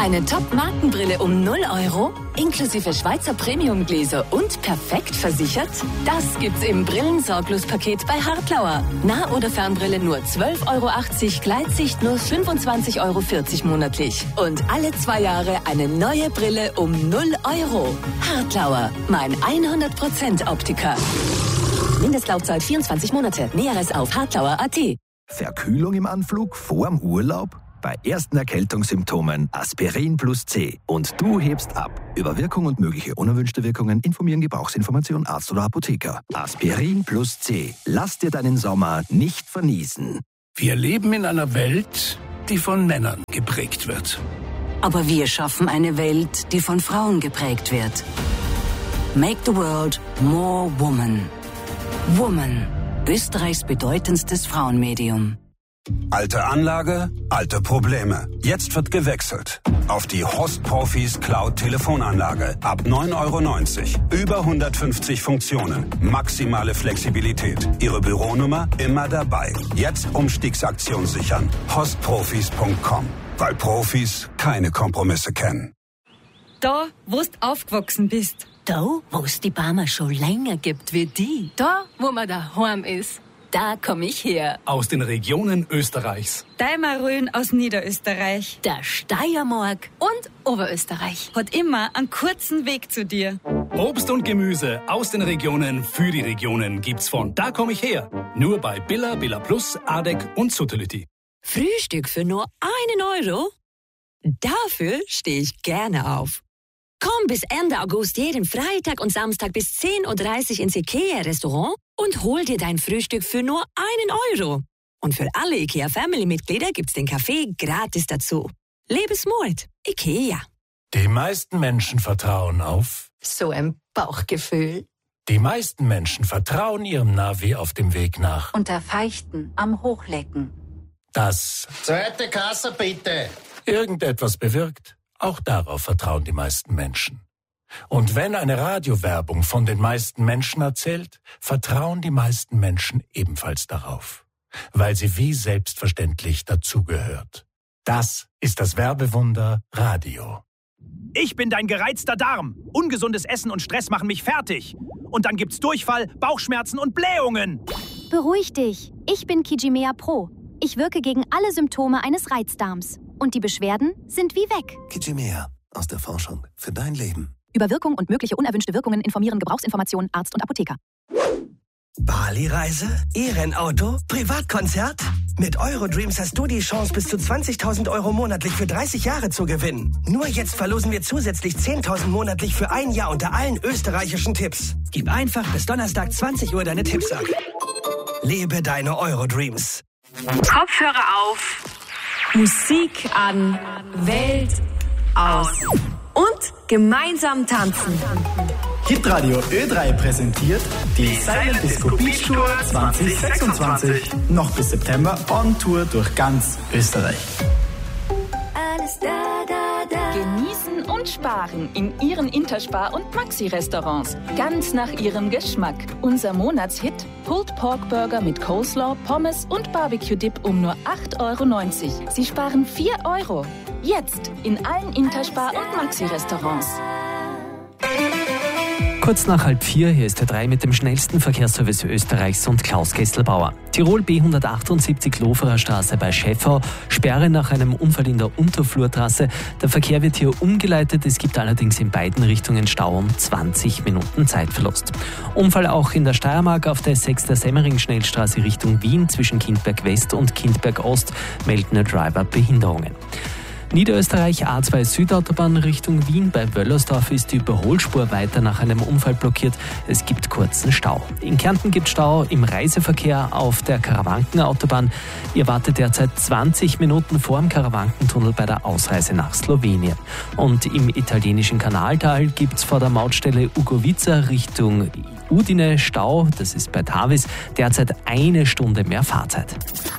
Eine Top-Markenbrille um 0 € inklusive Schweizer Premium-Gläser und perfekt versichert? Das gibt's im Brillensorglos-Paket bei Hartlauer. Nah- oder Fernbrille nur 12,80 €, Gleitsicht nur 25,40 € monatlich. Und alle 2 Jahre eine neue Brille um 0 €. Hartlauer, mein 100% Optiker. Mindestlaufzeit 24 Monate. Näheres auf hartlauer.at. Verkühlung im Anflug vorm Urlaub? Bei ersten Erkältungssymptomen Aspirin plus C. Und du hebst ab. Über Wirkung und mögliche unerwünschte Wirkungen informieren Gebrauchsinformation Arzt oder Apotheker. Aspirin plus C. Lass dir deinen Sommer nicht verniesen. Wir leben in einer Welt, die von Männern geprägt wird. Aber wir schaffen eine Welt, die von Frauen geprägt wird. Make the world more woman. Woman. Österreichs bedeutendstes Frauenmedium. Alte Anlage, alte Probleme. Jetzt wird gewechselt. Auf die Host Profis Cloud Telefonanlage. Ab 9,90 €. Über 150 Funktionen. Maximale Flexibilität. Ihre Büronummer immer dabei. Jetzt Umstiegsaktion sichern. hostprofis.com. Weil Profis keine Kompromisse kennen. Da, wo du aufgewachsen bist. Da, wo es die Barmer schon länger gibt wie die. Da, wo man daheim ist. Da komme ich her. Aus den Regionen Österreichs. Deimarön aus Niederösterreich. Der Steiermark und Oberösterreich. Hat immer einen kurzen Weg zu dir. Obst und Gemüse aus den Regionen für die Regionen gibt's von Da komm ich her. Nur bei Billa, Billa Plus, Adek und Suttelütti. Frühstück für nur 1 €? Dafür stehe ich gerne auf. Komm bis Ende August jeden Freitag und Samstag bis 10:30 Uhr ins IKEA-Restaurant und hol dir dein Frühstück für nur 1 €. Und für alle IKEA-Family-Mitglieder gibt's den Kaffee gratis dazu. Lebensmut. IKEA. Die meisten Menschen vertrauen auf... So ein Bauchgefühl. Die meisten Menschen vertrauen ihrem Navi auf dem Weg nach... Unter Feichten am Hochlecken. Das... Zweite Kasse bitte. ...irgendetwas bewirkt. Auch darauf vertrauen die meisten Menschen. Und wenn eine Radiowerbung von den meisten Menschen erzählt, vertrauen die meisten Menschen ebenfalls darauf, weil sie wie selbstverständlich dazugehört. Das ist das Werbewunder Radio. Ich bin dein gereizter Darm. Ungesundes Essen und Stress machen mich fertig. Und dann gibt's Durchfall, Bauchschmerzen und Blähungen. Beruhig dich. Ich bin Kijimea Pro. Ich wirke gegen alle Symptome eines Reizdarms. Und die Beschwerden sind wie weg. Kijimea. Aus der Forschung für dein Leben. Über Wirkung und mögliche unerwünschte Wirkungen informieren Gebrauchsinformation Arzt und Apotheker. Bali-Reise? E-Rennauto? Privatkonzert? Mit Eurodreams hast du die Chance, bis zu 20.000 € monatlich für 30 Jahre zu gewinnen. Nur jetzt verlosen wir zusätzlich 10.000 monatlich für 1 Jahr unter allen österreichischen Tipps. Gib einfach bis Donnerstag 20 Uhr deine Tipps ab. Lebe deine Eurodreams. Kopfhörer auf. Musik an. Welt aus. Und gemeinsam tanzen. Hitradio Ö3 präsentiert die Silent Disco Beach Tour 2026. Noch bis September on Tour durch ganz Österreich. Alles da. Genießen und sparen in Ihren Interspar- und Maxi-Restaurants. Ganz nach Ihrem Geschmack. Unser Monatshit: Pulled Pork Burger mit Coleslaw, Pommes und Barbecue-Dip um nur 8,90 €. Sie sparen 4 €. Jetzt in allen Interspar- und Maxi-Restaurants. Kurz nach 3:30, hier ist der 3 mit dem schnellsten Verkehrsservice Österreichs und Klaus Kesselbauer. Tirol B178 Loferer Straße bei Schäffau, Sperre nach einem Unfall in der Unterflurtrasse. Der Verkehr wird hier umgeleitet, es gibt allerdings in beiden Richtungen Stau um 20 Minuten Zeitverlust. Unfall auch in der Steiermark auf der 6. Semmering-Schnellstraße Richtung Wien zwischen Kindberg West und Kindberg Ost melden der Driver Behinderungen. Niederösterreich A2 Südautobahn Richtung Wien. Bei Wöllersdorf ist die Überholspur weiter nach einem Unfall blockiert. Es gibt kurzen Stau. In Kärnten gibt es Stau im Reiseverkehr auf der Karawankenautobahn. Ihr wartet derzeit 20 Minuten vor dem Karawankentunnel bei der Ausreise nach Slowenien. Und im italienischen Kanaltal gibt es vor der Mautstelle Ugovica Richtung Udine Stau. Das ist bei Tavis derzeit 1 Stunde mehr Fahrzeit.